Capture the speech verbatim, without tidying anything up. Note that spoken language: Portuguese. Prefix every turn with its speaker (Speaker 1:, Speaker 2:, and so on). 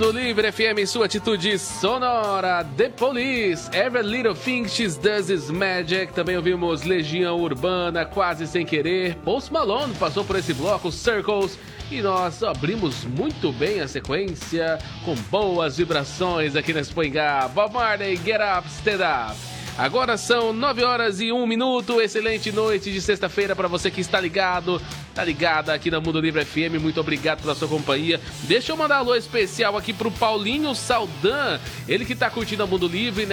Speaker 1: Mundo Livre F M, sua atitude sonora. The Police, Every Little Thing She Does Is Magic. Também ouvimos Legião Urbana, Quase Sem Querer. Post Malone passou por esse bloco, Circles. E nós abrimos muito bem a sequência com boas vibrações aqui na Espoingá. Bob Marley, Get Up, Stand Up. Agora são nove horas e um minuto. Excelente noite de sexta-feira para você que está ligado, tá ligada aqui na Mundo Livre F M. Muito obrigado pela sua companhia. Deixa eu mandar um alô especial aqui pro Paulinho Saldan, ele que tá curtindo a Mundo Livre, né?